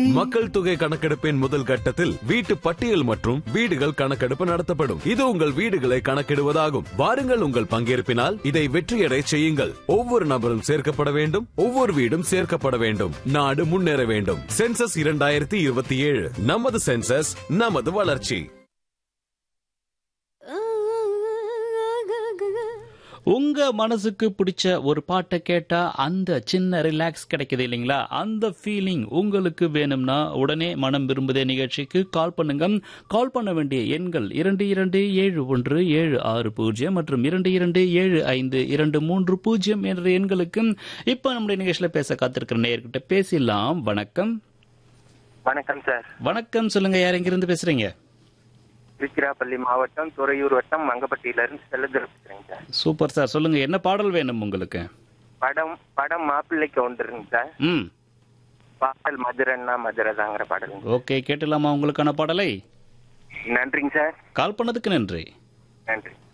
மக்கள் தொகை கணக்கெடுப்பின் முதல் கட்டத்தில் வீட்டு பட்டியல் மற்றும் வீடுகள் கணக்கெடுப்பு நடத்தப்படும். இது உங்கள் வீடுகளை கணக்கிடுவதாகும். வாருங்கள், உங்கள் பங்கேற்பினால் இதை வெற்றியடை செய்யுங்கள். ஒவ்வொரு நபரும் சேர்க்கப்பட வேண்டும், ஒவ்வொரு வீடும் சேர்க்கப்பட வேண்டும். நாடு முன்னேற வேண்டும். சென்சஸ் 2027. நமது சென்சஸ், நமது வளர்ச்சி. உங்க மனசுக்கு பிடிச்ச ஒரு பாட்டை கேட்டா அந்த சின்ன ரிலாக்ஸ் கிடைக்குது இல்லைங்களா? அந்த ஃபீலிங் உங்களுக்கு வேணும்னா உடனே மனம் விரும்புதே நிகழ்ச்சிக்கு கால் பண்ணுங்க. கால் பண்ண வேண்டிய எண்கள் 227176 மற்றும் 227523 என்ற எண்களுக்கு. இப்ப நம்முடைய நிகழ்ச்சியில பேச காத்திருக்கிற நேயர்கிட்ட பேசிடலாம். வணக்கம். வணக்கம் சார். வணக்கம், சொல்லுங்க, யார் எங்கிருந்து பேசுறீங்க? திருச்சிராப்பள்ளி மாவட்டம் துறையூர் வட்டம் மங்கப்பட்டியிலிருந்து செல்லதுரை பேசுறேங்க சார். சூப்பர் சார், சொல்லுங்க, என்ன பாடல் வேணும் உங்களுக்கு? படம் மாப்பிள்ளைக்கு ஒன்றுங்க சார். பாடல் மதுரன்னா மதுரதாங்கிற பாடல். ஓகே, கேட்டலாமா உங்களுக்கான பாடலை? நன்றிங்க சார். கால் பண்ணதுக்கு நன்றி. நன்றி.